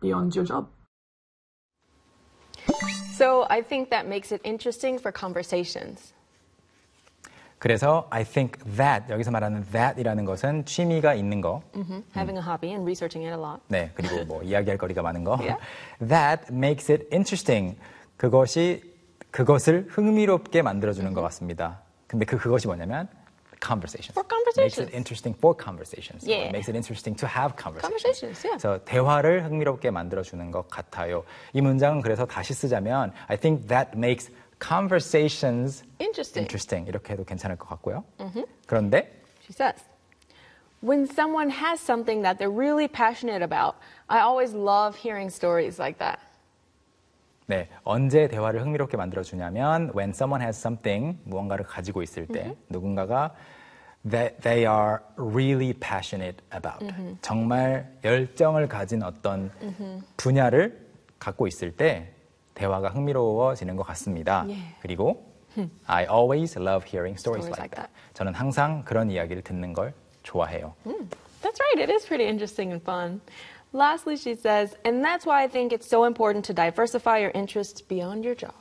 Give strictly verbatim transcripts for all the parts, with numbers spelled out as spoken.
beyond your job. So I think that makes it interesting for conversations. 그래서 I think that, 여기서 말하는 that이라는 것은 취미가 있는 거. Mm-hmm. Having a hobby and researching it a lot. 네, 그리고 뭐 이야기할 거리가 많은 거. Yeah. That makes it interesting. 그것이 그것을 흥미롭게 만들어주는 것 같습니다. 근데 그 그것이 뭐냐면 conversations. For conversations. Makes it interesting for conversations. Yeah. It makes it interesting to have conversations. Conversations, yeah. 그래서 대화를 흥미롭게 만들어주는 것 같아요. 이 문장은 그래서 다시 쓰자면 I think that makes conversations Interesting. interesting. 이렇게 해도 괜찮을 것 같고요. Mm-hmm. 그런데 She says, when someone has something that they're really passionate about, I always love hearing stories like that. 네, 언제 대화를 흥미롭게 만들어주냐면 when someone has something, 무언가를 가지고 있을 때 Mm-hmm. 누군가가 that they are really passionate about. Mm-hmm. 정말 열정을 가진 어떤 Mm-hmm. 분야를 갖고 있을 때 대화가 흥미로워지는 것 같습니다. Yeah. 그리고 I always love hearing stories, Stories like, like that. that. 저는 항상 그런 이야기를 듣는 걸 좋아해요. Mm, that's right. It is pretty interesting and fun. Lastly, she says, and that's why I think it's so important to diversify your interests beyond your job.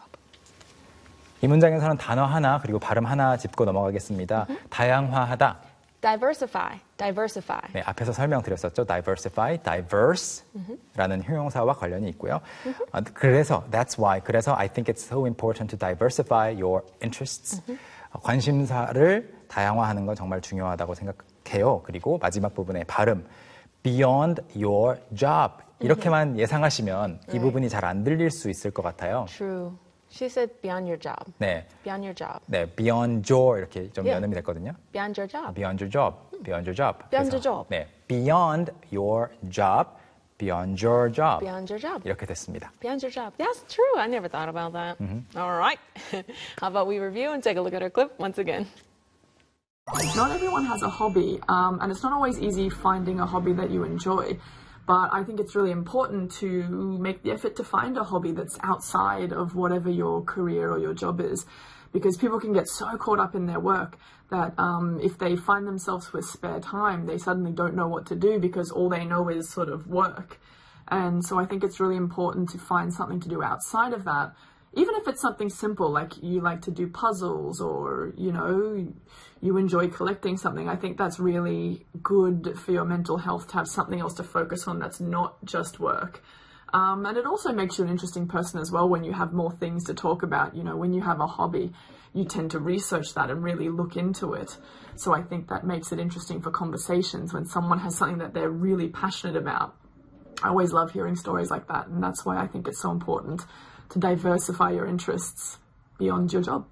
이 문장에서는 단어 하나 그리고 발음 하나 짚고 넘어가겠습니다. Mm-hmm. 다양화하다. Diversify, diversify. 네, 앞에서 설명드렸었죠. diversify, diverse라는 형용사와 관련이 있고요. 어, 그래서 that's why 그래서 I think it's so important to diversify your interests. 어, 관심사를 다양화하는 건 정말 중요하다고 생각해요. 그리고 마지막 부분의 발음 beyond your job 이렇게만 예상하시면 이 부분이 잘 안 들릴 수 있을 것 같아요. True. She said beyond your job. 네, Beyond your job. 네, beyond your 이렇게 좀 Yeah. 연음이 됐거든요. Beyond your job. Beyond your job, beyond your job. Beyond 그래서, your job. 네, beyond your job, beyond your job. Beyond your job. 이렇게 됐습니다. Beyond your job. That's true. I never thought about that. Mm-hmm. All right. How about we review and take a look at our clip once again? Not everyone has a hobby, um, and it's not always easy finding a hobby that you enjoy. But I think it's really important to make the effort to find a hobby that's outside of whatever your career or your job is. Because people can get so caught up in their work that um, if they find themselves with spare time, they suddenly don't know what to do because all they know is sort of work. And so I think it's really important to find something to do outside of that. Even if it's something simple, like you like to do puzzles or, you know, you enjoy collecting something, I think that's really good for your mental health to have something else to focus on that's not just work. Um, and it also makes you an interesting person as well when you have more things to talk about. You know, when you have a hobby, you tend to research that and really look into it. So I think that makes it interesting for conversations when someone has something that they're really passionate about. I always love hearing stories like that, and that's why I think it's so important to diversify your interests beyond your job.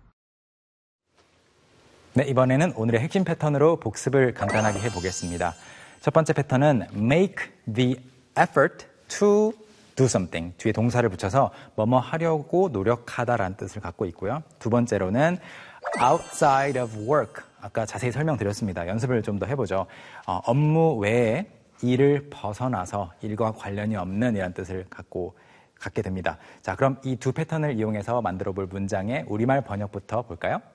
네, 이번에는 오늘의 핵심 패턴으로 복습을 간단하게 해보겠습니다. 첫 번째 패턴은 make the effort to do something. 뒤에 동사를 붙여서 뭐뭐 하려고 노력하다라는 뜻을 갖고 있고요. 두 번째로는 outside of work. 아까 자세히 설명드렸습니다. 연습을 좀 더 해보죠. 어, 업무 외에 일을 벗어나서 일과 관련이 없는 이라는 뜻을 갖고 갖게 됩니다. 자, 그럼 이 두 패턴을 이용해서 만들어 볼 문장의 우리말 번역부터 볼까요?